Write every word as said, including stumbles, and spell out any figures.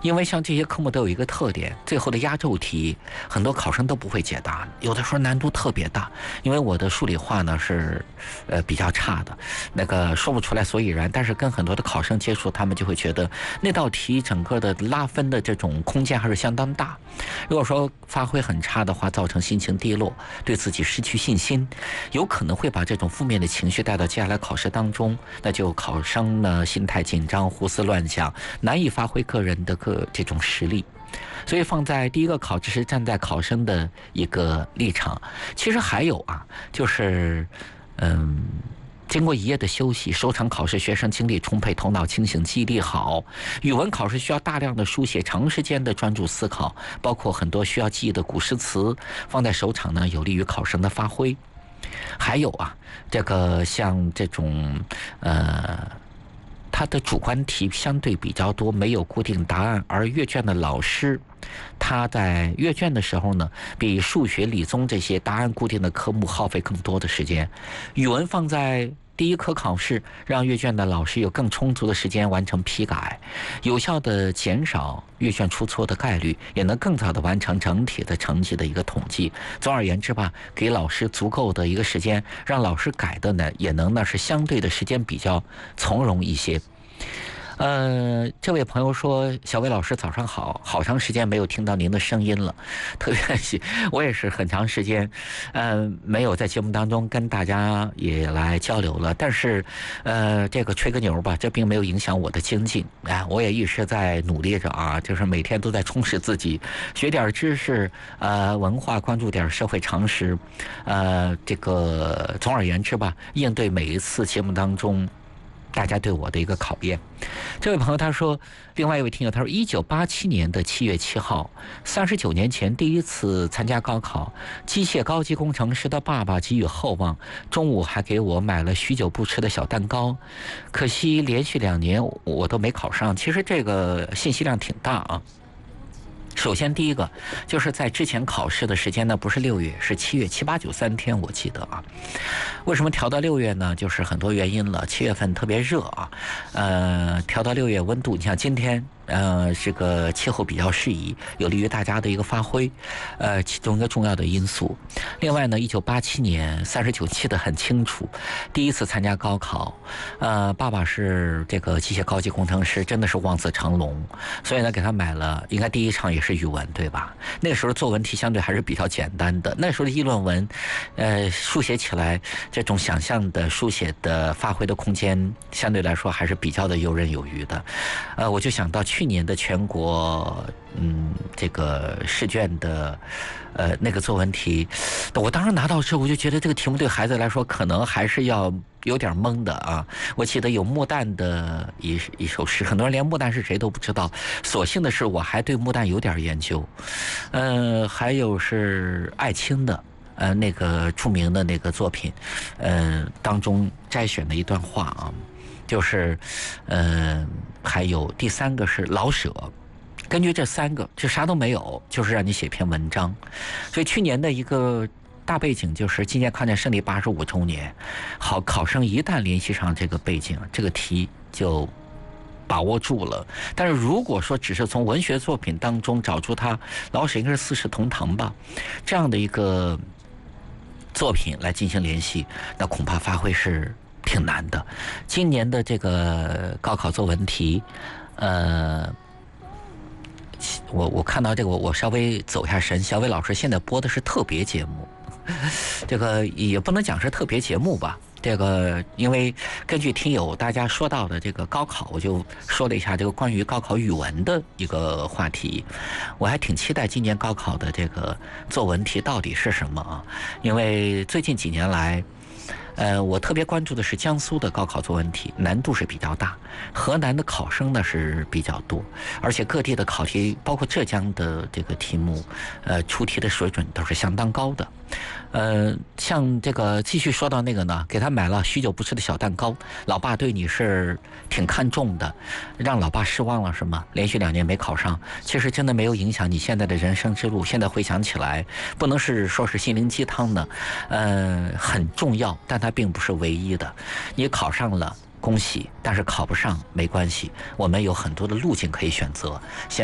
因为像这些科目都有一个特点，最后的压轴题很多考生都不会解答，有的时候难度特别大。因为我的数理化呢是呃比较差的，那个说不出来所以然，但是跟很多的考生接触，他们就会觉得那道题整个的拉分的这种空间还是相当大。如果说发挥很差的话，造成心情低落，对自己失去信心，有可能会把这种负面的情绪带到接下来考试当中，那就考生呢心态紧张，胡思乱想，难以发挥个人的个这种实力。所以放在第一个考，只是站在考生的一个立场。其实还有啊，就是嗯。经过一夜的休息，首场考试学生精力充沛，头脑清醒，记忆力好。语文考试需要大量的书写，长时间的专注思考，包括很多需要记忆的古诗词，放在首场呢，有利于考生的发挥。还有啊，这个像这种呃。它的主观题相对比较多，没有固定答案，而阅卷的老师他在阅卷的时候呢，比数学、理综这些答案固定的科目耗费更多的时间。语文放在第一科考试，让阅卷的老师有更充足的时间完成批改，有效的减少阅卷出错的概率，也能更早的完成整体的成绩的一个统计。总而言之吧，给老师足够的一个时间，让老师改的呢，也能呢是相对的时间比较从容一些。呃，这位朋友说：“小魏老师早上好，好长时间没有听到您的声音了，特别是我也是很长时间，呃，没有在节目当中跟大家也来交流了。但是，呃，这个吹个牛吧，这并没有影响我的精进啊，我也一直在努力着啊，就是每天都在充实自己，学点知识，呃，文化，关注点社会常识，呃，这个总而言之吧，应对每一次节目当中大家对我的一个考验。”这位朋友他说，另外一位听友他说，一九八七年的七月七号，三十九年前第一次参加高考，机械高级工程师的爸爸寄予厚望，中午还给我买了许久不吃的小蛋糕，可惜连续两年我都没考上。其实这个信息量挺大啊。首先第一个就是在之前考试的时间呢，不是六月，是七月，七八九三天，我记得啊。为什么调到六月呢？就是很多原因了。七月份特别热啊，呃，调到六月温度，你像今天。呃，这个气候比较适宜，有利于大家的一个发挥，呃，其中一个重要的因素。另外呢，一九八七年三十九记得很清楚，第一次参加高考，呃，爸爸是这个机械高级工程师，真的是望子成龙，所以呢，给他买了，应该第一场也是语文，对吧？那个时候作文题相对还是比较简单的，那时候的议论文，呃，书写起来这种想象的书写的发挥的空间，相对来说还是比较的游刃有余的。呃，我就想到去年的全国嗯这个试卷的呃那个作文题，我当时拿到之后，我就觉得这个题目对孩子来说可能还是要有点懵的啊。我记得有穆旦的一一首诗，很多人连穆旦是谁都不知道，所幸的是我还对穆旦有点研究。呃，还有是艾青的呃那个著名的那个作品，呃当中摘选的一段话啊。就是，呃，还有第三个是老舍，根据这三个，就啥都没有，就是让你写篇文章。所以去年的一个大背景就是今年抗战胜利八十五周年，好，考生一旦联系上这个背景，这个题就把握住了。但是如果说只是从文学作品当中找出他，老舍应该是四世同堂吧，这样的一个作品来进行联系，那恐怕发挥是挺难的。今年的这个高考作文题，呃，我我看到这个，我我稍微走一下神。小魏老师现在播的是特别节目，这个也不能讲是特别节目吧。这个因为根据听友大家说到的这个高考，我就说了一下这个关于高考语文的一个话题。我还挺期待今年高考的这个作文题到底是什么啊？因为最近几年来。呃，我特别关注的是江苏的高考作文题，难度是比较大，河南的考生呢是比较多，而且各地的考题，包括浙江的这个题目，呃，出题的水准都是相当高的。呃，像这个继续说到那个呢，给他买了许久不吃的小蛋糕，老爸对你是挺看重的，让老爸失望了是吗？连续两年没考上，其实真的没有影响你现在的人生之路。现在回想起来，不能是说是心灵鸡汤呢，呃，很重要，但它并不是唯一的。你考上了，恭喜，但是考不上没关系，我们有很多的路径可以选择。